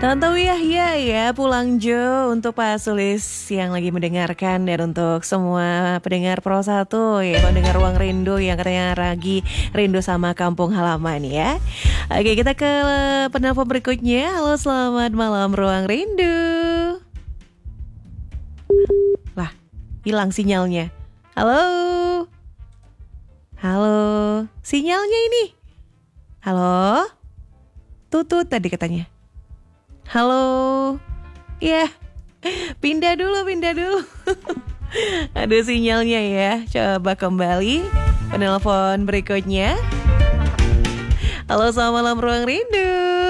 Tante Yahya ya, pulang Jo untuk Pak Sulis yang lagi mendengarkan dan untuk semua pendengar Pro 1 ya, pendengar Ruang Rindu yang katanya lagi rindu sama kampung halaman ya. Oke, kita ke penelpon berikutnya. Halo, selamat malam Ruang Rindu. Lah, hilang sinyalnya. Halo. Halo, sinyalnya ini. Halo. Tutut tadi katanya. Halo. Ya, pindah dulu. Ada sinyalnya ya. Coba kembali penelpon berikutnya. Halo, selamat malam Ruang Rindu.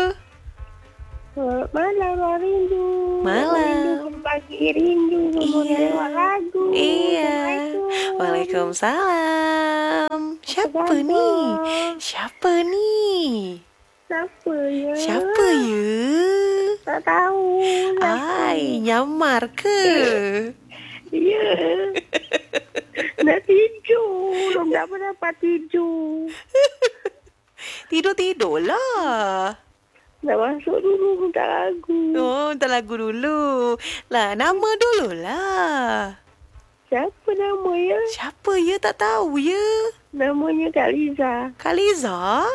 Malam Ruang Rindu. Malam. Pagi rindu. Iya. Lagu. Iya. Waalaikumsalam. Siapa nih? Siapa ya? Siapa ya? Tak tahu. Ai, nyamar ke? Iya. Nak tidur. Tak dapat tidur. Tidur lah. Nak masuk dulu minta lagu. Oh, minta lagu dulu. Lah, nama dulu lah. Siapa nama ya? Siapa ya? Tak tahu ya. Namanya Kak Liza. Kak Liza?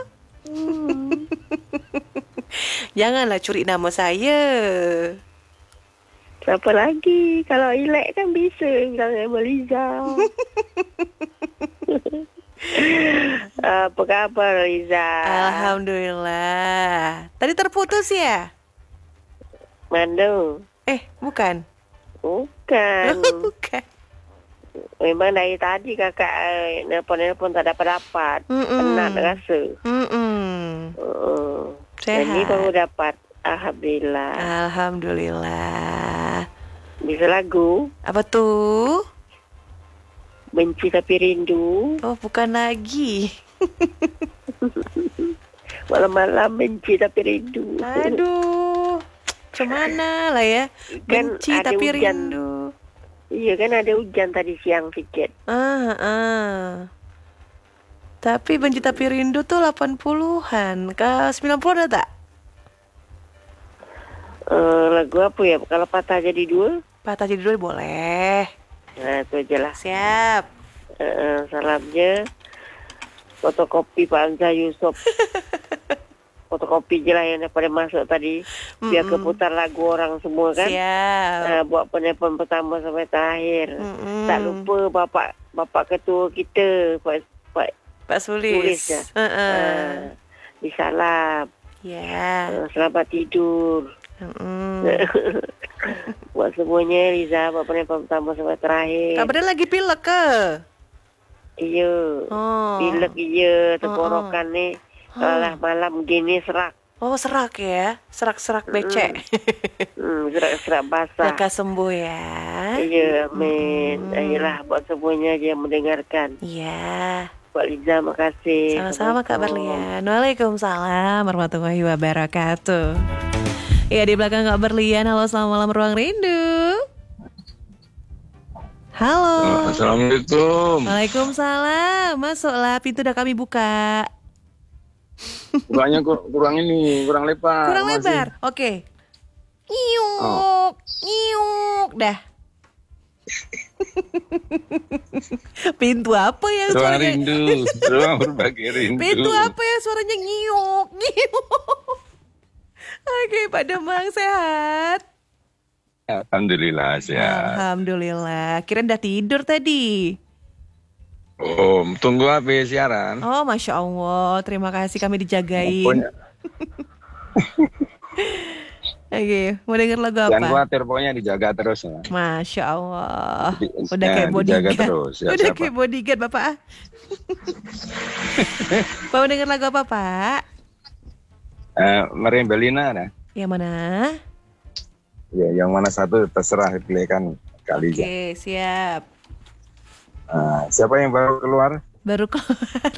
Janganlah curi nama saya. Siapa lagi? Kalau elak kan bisa bilang nama Liza. Apa kabar Liza? Alhamdulillah. Tadi terputus ya? Mana? Bukan. Bukan. Bukan. Memang dari tadi kakak nelpon tak dapat. Penat rasa. Sehat. Ini baru dapat. Alhamdulillah. Alhamdulillah. Bisa lagu? Apa tuh? Benci tapi rindu. Oh, bukan lagi. Malam-malam benci tapi rindu. Aduh, gimana lah ya? Benci Kan tapi hujan. rindu. Iya kan ada hujan tadi siang sedikit. Tapi benci tapi rindu tuh 80-an. Ke 90 ada tak? Lagu apa ya? Kalau patah jadi dua? Patah jadi dua boleh. Nah itu aja lah. Siap. Salamnya fotokopi Pak Hamzah Yusuf. Fotokopi je lah yang daripada masuk tadi. Biar keputar lagu orang semua kan. Siap. Buat penelpon pertama sampai terakhir. Tak lupa bapak ketua kita Pak Sulis. ya. Disalam. Ya. Selamat tidur. Buat semuanya Liza, buat penelpon pertama sampai terakhir. Kabarnya lagi pilek ke? Iya. Pilek iya, tenggorokan ni. Kalau malam gini serak. Oh, serak ya? Serak-serak becek. Serak-serak basah. Lekas sembuh ya. Iya, amin. Ayolah buat semuanya aja yang mendengarkan. Iya. Buat Liza, makasih. Sama-sama Kak Berlian. Waalaikumsalam warahmatullahi wabarakatuh. Ya, di belakang Kak Berlian. Halo, selamat malam Ruang Rindu. Halo. Assalamualaikum. Waalaikumsalam. Masuklah, pintu udah kami buka. Bukanya kurang lebar. Kurang lebar. Oke. Nyiuk. Dah. Pintu apa yang Ruang suaranya? rindu. Ruang berbagi rindu. Pintu apa yang suaranya nyiuk. Oke, Pak Demang sehat? Alhamdulillah sehat. Alhamdulillah. Kirain udah tidur tadi. Oh, tunggu apa siaran? Oh, Masya Allah. Terima kasih kami dijagain. Pokoknya, Oke, mau denger lagu apa? jangan khawatir, pokoknya dijaga terus ya. Masya Allah. Di- Udah kayak dijaga bodyguard. terus, ya, Udah siapa? kayak bodyguard, Bapak. Pak, mau denger lagu apa, Pak? Maria Belina ada? Yang mana? Ya, yang mana satu terserah pilihan kali aja. Oke, siap. Siapa yang baru keluar? Baru keluar.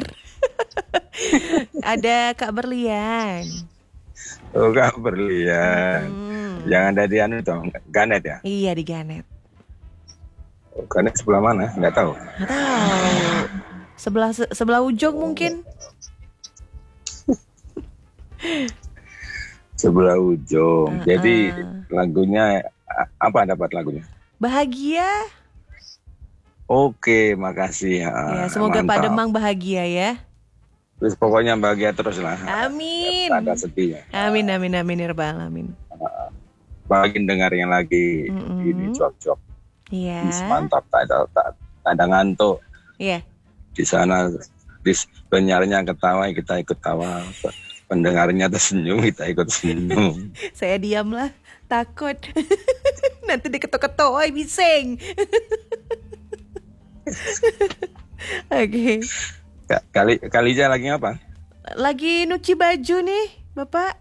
Ada Kak Berlian. Oh, Kak Berlian. Yang ada di anu dong, Ganet ya? Iya, di Ganet. Oh, Ganet sebelah mana? Nggak tahu. Nggak tahu. Sebelah ujung mungkin. Sebelah ujung. Jadi lagunya apa dapat lagunya? Bahagia. Oke, makasih. Ya, semoga Pak Demang bahagia ya. Terus pokoknya bahagia terus lah. Amin. Ada sedihnya. Amin ya Rabbal alamin. Bagian dengar yang lagi ini cuap-cuap. Iya. Mantap, tak ada ngantuk. Iya. Di sana penyiarnya ketawa, kita ikut tawa. Pendengarnya tersenyum, kita ikut senyum. Saya diamlah, takut. Nanti diketok-ketok, bising. Oke. Kalija lagi apa? Lagi nyuci baju nih, Bapak.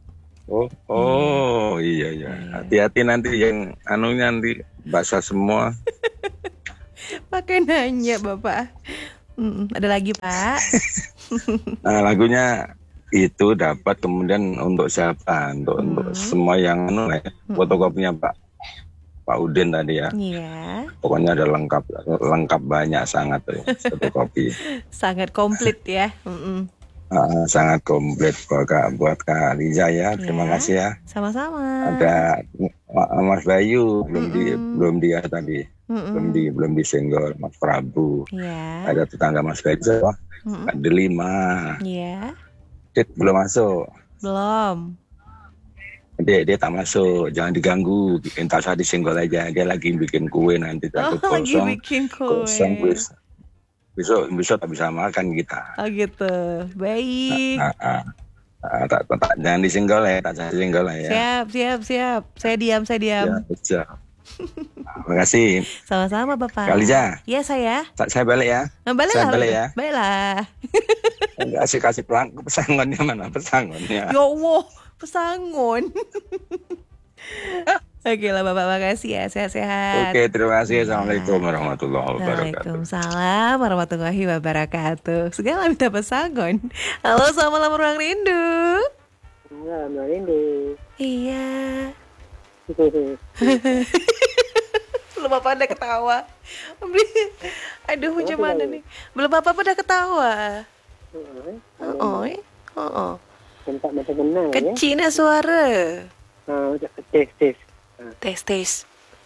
Oh, iya. Hati-hati nanti yang nanti basah semua. Pakai nanya, Bapak. Ada lagi, Pak? Nah, lagunya itu dapat kemudian untuk siapa? Untuk semua yang fotokopinya Pak Udin tadi ya. Iya. Pokoknya ada lengkap banyak sangat fotokopi. Sangat komplit ya. Sangat komplit buat Kak Liza ya. Terima kasih ya. Sama-sama. Ada Mas Bayu belum dia tadi. Belum disenggol Mas Prabu. Iya. Ada tetangga Mas Bayu ada 5. Iya. Dit belum masuk. Belum. Dia tak masuk, jangan diganggu. Entar saya disenggol aja. Dia lagi bikin kue nanti takut kosong. Lagi bikin kue. Kosong besok tak bisa makan kita. Oh gitu. Baik. Jangan disenggol ya, tak saya senggol ya. Siap. Saya diam. Ya, siap. Terima kasih. Sama-sama Bapak. Kalija. Iya saya. Saya balik ya. Balik ya. Baiklah. Kasih pesangonnya mana pesangonnya? Ya Allah, pesangon. Oke lah Bapak, makasih ya, sehat-sehat. Oke, terima kasih. Assalamualaikum warahmatullahi wabarakatuh. Waalaikumsalam warahmatullahi wabarakatuh. Segala minta pesangon. Halo, selamat malam Ruang Rindu. Malam Ruang Rindu. Iya. Belum apa udah ketawa. Aduh, macam mana nih? Belum apa udah ketawa. Tempat macam kenal ya. Kecil nak suara. Tes.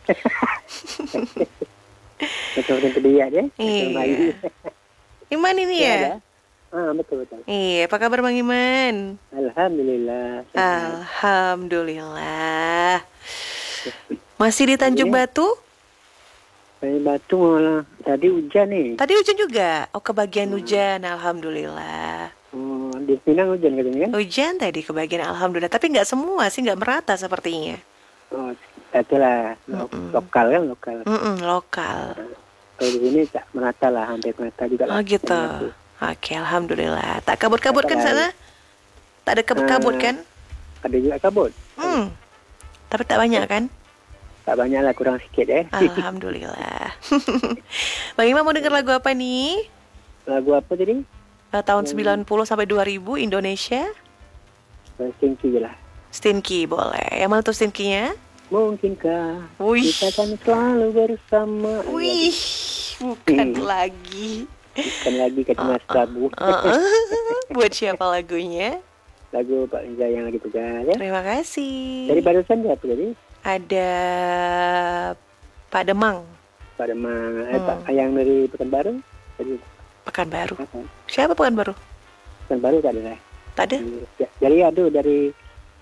Macam kedua dia. Iya. Iman ini ya? Betul. Iya, apa kabar Bang Iman? Alhamdulillah. Alhamdulillah. Masih di Tanjung Batu? Tanjung Batu malah. Tadi hujan nih. Tadi hujan juga? Oh, kebagian hujan. Alhamdulillah. Di Pinang hujan katanya kan? Hujan tadi kebagian alhamdulillah. Tapi nggak semua sih, nggak merata sepertinya. Oh, itulah. Lokal kan, lokal. Lokal. Kalau di sini tak merata lah, hampir merata juga. Oh gitu. Oke, alhamdulillah. Tak kabut-kabut kan sana? Tak ada kabut-kabut kan? Ada juga kabut. Tapi tak banyak kan? Tak banyak lah, kurang sikit Alhamdulillah. Bang Imam mau dengar lagu apa nih? Lagu apa tadi? Tahun 90 sampai 2000 Indonesia? Stinky je lah. Stinky boleh. Yang mana tuh Stinky-nya? Mungkinkah kita akan selalu bersama. Wih, bukan lagi. Bukan lagi Kak Mas Prabu. Buat siapa lagunya? Lagu Pak Riza yang lagi pegang ya. Terima kasih. Dari barusan siapa tadi? Ada Pak Demang. Pak Demang. Pak Ayang dari Pekanbaru. Pekanbaru. Siapa Pekanbaru? Pekanbaru tak ada. Tak ada? Dari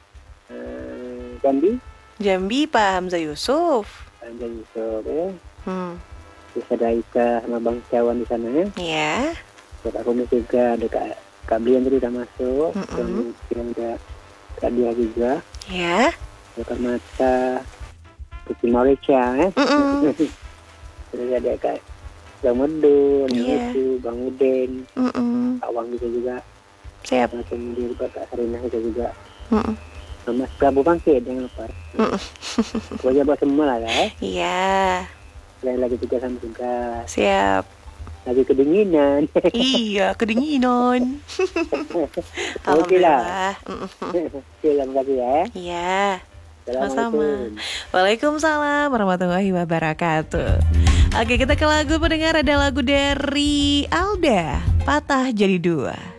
Jambi Pak Hamzah Yusuf. Hamzah Yusuf ya. Terus ada Ika sama Bang Cawan di sana ya. Iya. Ada Komis juga, ada Kak Blian tadi udah masuk. Kemudian ada Kak Dia juga. Iya. Ada Kak Mata, Putri Mauricia ya. Terus ada Kak Bang Medun, Bang Udin, Kak Wang juga. Siap. Kemudian Kak Sarina juga. Mas Prabu Bangkit yang lapar. Pokoknya buat semua lah ya. Iya. Lagi juga sama juga. Siap. Lagi kedinginan. Iya, kedinginan. Oke lah. Terima kasih ya. Iya. Sama-sama. Waalaikumsalam warahmatullahi wabarakatuh. Oke, kita ke lagu pendengar. Ada lagu dari Alda, Patah Jadi Dua.